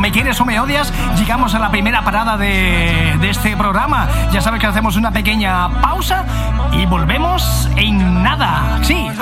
me quieres o me odias, llegamos a la primera parada de este programa. Ya sabes que hacemos una pequeña pausa y volvemos en nada. Sí.